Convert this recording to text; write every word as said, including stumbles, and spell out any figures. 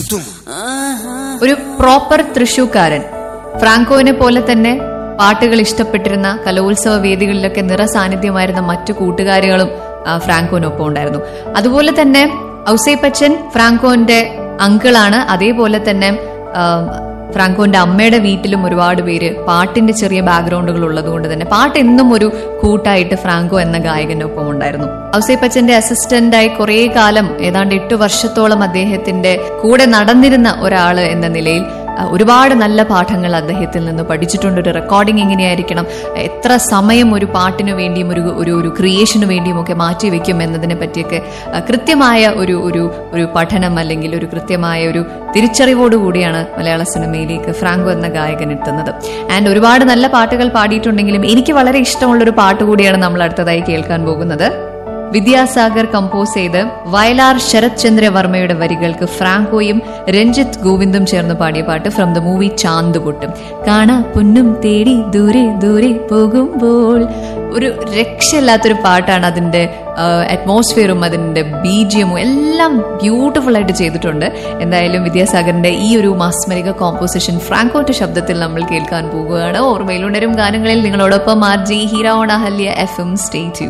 ഒരു പ്രോപ്പർ തൃശൂക്കാരൻ. ഫ്രാങ്കോവിനെ പോലെ തന്നെ പാട്ടുകൾ ഇഷ്ടപ്പെട്ടിരുന്ന, കലോത്സവ വേദികളിലൊക്കെ നിറസാന്നിധ്യമായിരുന്ന മറ്റു കൂട്ടുകാരികളും ഫ്രാങ്കോനൊപ്പം ഉണ്ടായിരുന്നു. അതുപോലെ തന്നെ ഔസേപ്പച്ചൻ ഫ്രാങ്കോന്റെ അങ്കിളാണ്. അതേപോലെ തന്നെ ഫ്രാങ്കോന്റെ അമ്മയുടെ വീട്ടിലും ഒരുപാട് പേര് പാട്ടിന്റെ ചെറിയ ബാക്ക്ഗ്രൗണ്ടുകൾ ഉള്ളത് കൊണ്ട് തന്നെ പാട്ട് എന്നും ഒരു കൂട്ടായിട്ട് ഫ്രാങ്കോ എന്ന ഗായകനൊപ്പം ഉണ്ടായിരുന്നു. ഔസേപ്പച്ചന്റെ അസിസ്റ്റന്റായി കുറെ കാലം, ഏതാണ്ട് എട്ടു വർഷത്തോളം അദ്ദേഹത്തിന്റെ കൂടെ നടന്നിരുന്ന ഒരാള് എന്ന നിലയിൽ ഒരുപാട് നല്ല പാഠങ്ങൾ അദ്ദേഹത്തിൽ നിന്ന് പഠിച്ചിട്ടുണ്ട്. ഒരു റെക്കോർഡിംഗ് എങ്ങനെയായിരിക്കണം, എത്ര സമയം ഒരു പാട്ടിനു വേണ്ടിയും ഒരു ഒരു ഒരു ക്രിയേഷന് വേണ്ടിയും ഒക്കെ മാറ്റിവെക്കും എന്നതിനെ പറ്റിയൊക്കെ കൃത്യമായ ഒരു ഒരു ഒരു പഠനം അല്ലെങ്കിൽ ഒരു കൃത്യമായ ഒരു തിരിച്ചറിവോടുകൂടിയാണ് മലയാള സിനിമയിലേക്ക് ഫ്രാങ്കോ എന്ന ഗായകൻ എത്തുന്നത്. ആൻഡ് ഒരുപാട് നല്ല പാട്ടുകൾ പാടിയിട്ടുണ്ടെങ്കിലും എനിക്ക് വളരെ ഇഷ്ടമുള്ളൊരു പാട്ട് കൂടിയാണ് നമ്മൾ അടുത്തതായി കേൾക്കാൻ പോകുന്നത്. വിദ്യാസാഗർ കമ്പോസ് ചെയ്ത് വയലാർ ശരത് ചന്ദ്ര വർമ്മയുടെ വരികൾക്ക് ഫ്രാങ്കോയും രഞ്ജിത്ത് ഗോവിന്ദും ചേർന്ന് പാടിയ പാട്ട് ഫ്രം ദ മൂവി ചാന്തുപൊട്ടും. കാണാ പൊന്നും തേടി ദൂരെ ദൂരെ പോകുമ്പോൾ. ഒരു രക്ഷയില്ലാത്തൊരു പാട്ടാണ്. അതിന്റെ അറ്റ്മോസ്ഫിയറും അതിന്റെ ബീജിയമും എല്ലാം ബ്യൂട്ടിഫുൾ ആയിട്ട് ചെയ്തിട്ടുണ്ട്. എന്തായാലും വിദ്യാസാഗറിന്റെ ഈ ഒരു മാസ്മരിക കോമ്പോസിഷൻ ഫ്രാങ്കോന്റെ ശബ്ദത്തിൽ നമ്മൾ കേൾക്കാൻ പോകുകയാണ്. ഓർമ്മയിലുണരും ഗാനങ്ങളിൽ നിങ്ങളോടൊപ്പം R G Hira on Ahalya F M. Stay tuned.